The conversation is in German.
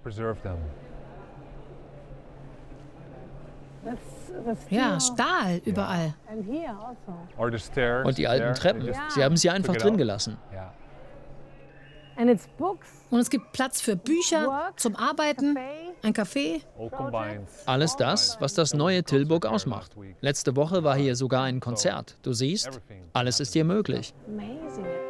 Ja, Stahl überall. Und die alten Treppen, sie haben sie einfach drin gelassen. Und es gibt Platz für Bücher, zum Arbeiten, ein Café. Alles das, was das neue Tilburg ausmacht. Letzte Woche war hier sogar ein Konzert. Du siehst, alles ist hier möglich. Amazing.